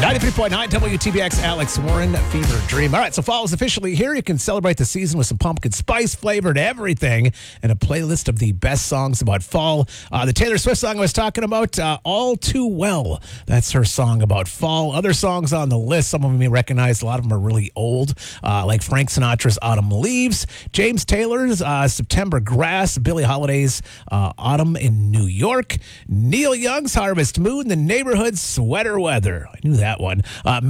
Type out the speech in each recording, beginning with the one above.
93.9 WTBX, Alex Warren, Fever Dream. All right, so fall is officially here. You can celebrate the season with some pumpkin spice flavored everything and a playlist of the best songs about fall. The Taylor Swift song I was talking about, All Too Well. That's her song about fall. Other songs on the list, some of them you recognize, a lot of them are really old, like Frank Sinatra's Autumn Leaves, James Taylor's September Grass, Billie Holiday's Autumn in New York, Neil Young's Harvest Moon, The Neighborhood, Sweater Weather. I knew that one.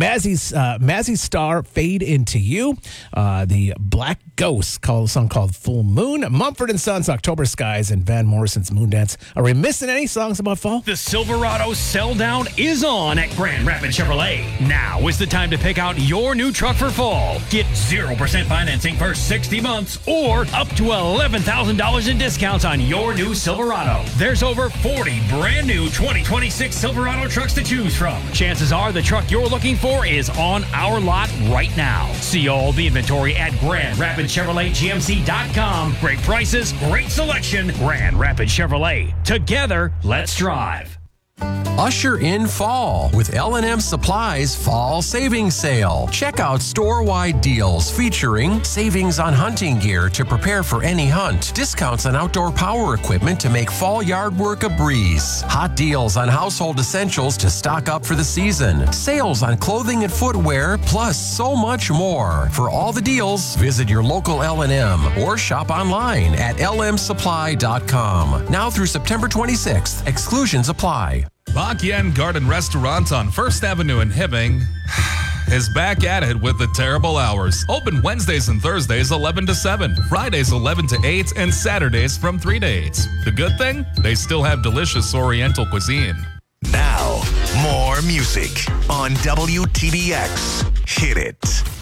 Mazzy Star, Fade Into You. The Black Ghosts, a song called Full Moon. Mumford & Sons, October Skies, and Van Morrison's Moondance. Are we missing any songs about fall? The Silverado Sell Down is on at Grand Rapids Chevrolet. Now is the time to pick out your new truck for fall. Get 0% financing for 60 months or up to $11,000 in discounts on your new Silverado. There's over 40 brand new 2026 Silverado trucks to choose from. Chances are the truck you're looking for is on our lot right now. See all the inventory at Grand Rapids Chevrolet GMC.com. Great prices, great selection. Grand Rapids Chevrolet. Together, let's drive. Usher in fall with L&M Supply's Fall Savings Sale. Check out store-wide deals featuring savings on hunting gear to prepare for any hunt, discounts on outdoor power equipment to make fall yard work a breeze, hot deals on household essentials to stock up for the season, sales on clothing and footwear, plus so much more. For all the deals, visit your local L&M or shop online at lmsupply.com. Now through September 26th, exclusions apply. Bak Yen Garden Restaurant on 1st Avenue in Hibbing is back at it with the terrible hours. Open Wednesdays and Thursdays 11 to 7, Fridays 11 to 8, and Saturdays from 3 to 8. The good thing? They still have delicious Oriental cuisine. Now, more music on WTBX. Hit it.